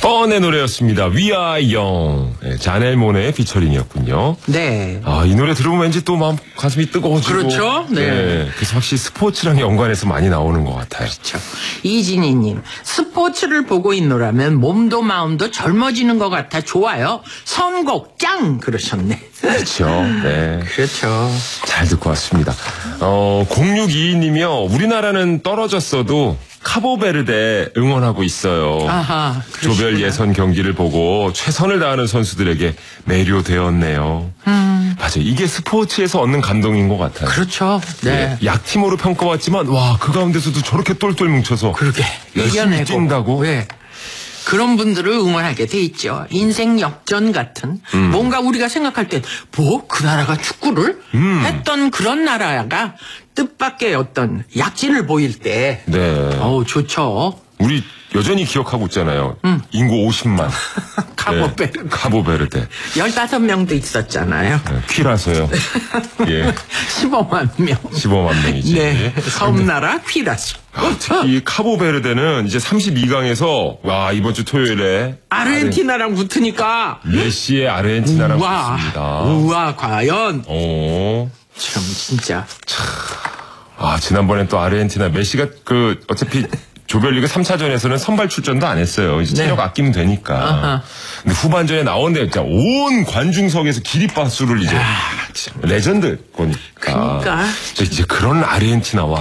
뻔의 노래였습니다. We Are Young. 네, 자넬 모네의 피처링이었군요. 네. 아, 이 노래 들으면 왠지 또 마음 가슴이 뜨거워지고. 그렇죠. 네. 그래서 확실히 스포츠랑 연관해서 많이 나오는 것 같아요. 그렇죠. 이진희님, 스포츠를 보고 있노라면 몸도 마음도 젊어지는 것 같아 좋아요. 선곡 짱 그러셨네. 그렇죠. 네. 그렇죠. 잘 듣고 왔습니다. 0622님이요. 우리나라는 떨어졌어도 카보베르데 응원하고 있어요. 아하, 조별 예선 경기를 보고 최선을 다하는 선수들에게 매료되었네요. 맞아요. 이게 스포츠에서 얻는 감동인 것 같아요. 그렇죠. 네. 예, 약팀으로 평가받지만 와, 그 가운데서도 저렇게 똘똘 뭉쳐서 그러게. 열심히 이겨내고. 뛴다고. 네. 그런 분들을 응원하게 돼 있죠. 인생 역전 같은 뭔가 우리가 생각할 때 뭐 그 나라가 축구를 했던 그런 나라가 뜻밖의 어떤 약진을 보일 때 네. 좋죠. 우리 여전히 기억하고 있잖아요. 인구 50만. 카보베르데. 네, 카보베르데. 15명도 있었잖아요. 네, 퀴라서요. 예. 15만 명. 15만 명이지. 네. 섬나라 퀴라소. 특히 이 카보베르데는 이제 32강에서 와, 이번 주 토요일에 아르헨티나랑 붙으니까 메시의 아르헨티나랑 붙습니다. 우와, 과연. 오. 참 진짜. 아, 지난번엔 또 아르헨티나 메시가 어차피 조별리그 3차전에서는 선발 출전도 안 했어요. 이제 체력 아끼면 되니까. 아하. 근데 후반전에 나오는데 진짜 온 관중석에서 기립박수를 이제 레전드 거니까. 그러니까. 이제 그런 아르헨티나와